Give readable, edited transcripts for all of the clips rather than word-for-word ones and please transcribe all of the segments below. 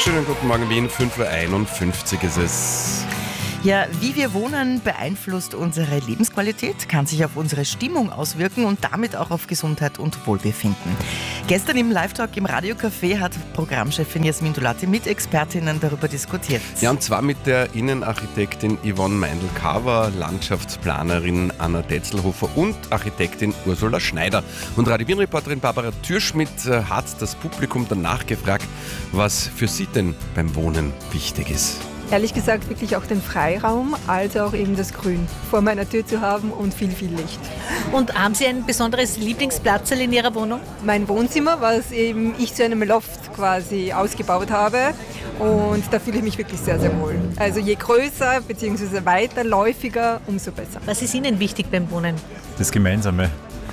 Schönen guten Morgen Wien, 5:51 Uhr ist es. Ja, wie wir wohnen beeinflusst unsere Lebensqualität, kann sich auf unsere Stimmung auswirken und damit auch auf Gesundheit und Wohlbefinden. Gestern im Live-Talk im Radiocafé hat Programmchefin Jasmin Dolati mit Expertinnen darüber diskutiert. Ja, und zwar mit der Innenarchitektin Yvonne Meindl-Kaver, Landschaftsplanerin Anna Detzelhofer und Architektin Ursula Schneider. Und Radio Wien-Reporterin Barbara Türschmidt hat das Publikum danach gefragt, was für sie denn beim Wohnen wichtig ist. Ehrlich gesagt wirklich auch den Freiraum, als auch eben das Grün vor meiner Tür zu haben und viel Licht. Und haben Sie ein besonderes Lieblingsplatz in Ihrer Wohnung? Mein Wohnzimmer, was eben ich zu einem Loft quasi ausgebaut habe, und da fühle ich mich wirklich sehr, sehr wohl. Also je größer bzw. weiterläufiger, umso besser. Was ist Ihnen wichtig beim Wohnen? Das Gemeinsame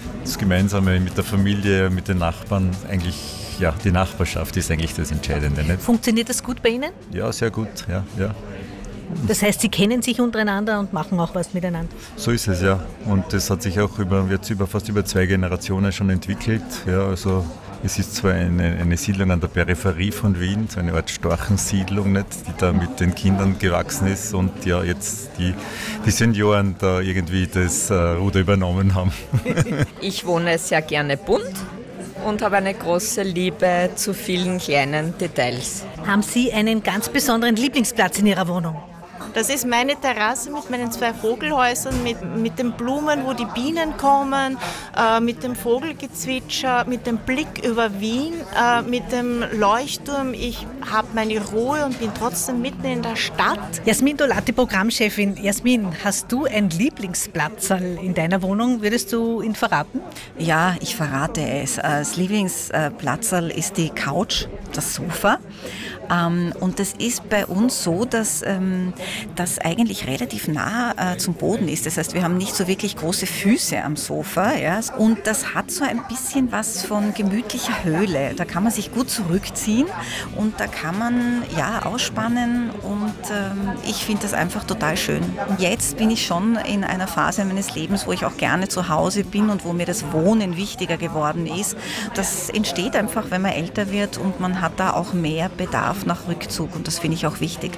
mit der Familie, mit den Nachbarn, eigentlich. Ja, die Nachbarschaft ist eigentlich das Entscheidende. Nicht? Funktioniert das gut bei Ihnen? Ja, sehr gut. Ja. Das heißt, Sie kennen sich untereinander und machen auch was miteinander? So ist es, ja. Und das hat sich auch fast über 2 Generationen schon entwickelt. Ja, also es ist zwar eine Siedlung an der Peripherie von Wien, so eine Art Storchensiedlung, nicht, die da mit den Kindern gewachsen ist und ja jetzt die Senioren da irgendwie das Ruder übernommen haben. Ich wohne sehr gerne bunt und habe eine große Liebe zu vielen kleinen Details. Haben Sie einen ganz besonderen Lieblingsplatz in Ihrer Wohnung? Das ist meine Terrasse mit meinen 2 Vogelhäusern, mit den Blumen, wo die Bienen kommen, mit dem Vogelgezwitscher, mit dem Blick über Wien, mit dem Leuchtturm. Ich habe meine Ruhe und bin trotzdem mitten in der Stadt. Jasmin Dolati, Programmchefin. Jasmin, hast du einen Lieblingsplatz in deiner Wohnung? Würdest du ihn verraten? Ja, ich verrate es. Das Lieblingsplatz ist die Couch, das Sofa. Und das ist bei uns so, dass das eigentlich relativ nah zum Boden ist. Das heißt, wir haben nicht so wirklich große Füße am Sofa. Ja? Und das hat so ein bisschen was von gemütlicher Höhle. Da kann man sich gut zurückziehen und da kann man ausspannen. Und ich finde das einfach total schön. Und jetzt bin ich schon in einer Phase meines Lebens, wo ich auch gerne zu Hause bin und wo mir das Wohnen wichtiger geworden ist. Das entsteht einfach, wenn man älter wird und man hat da auch mehr Bedarf nach Rückzug und das finde ich auch wichtig.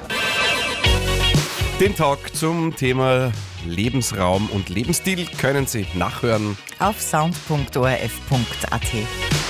Den Talk zum Thema Lebensraum und Lebensstil können Sie nachhören Auf sound.orf.at.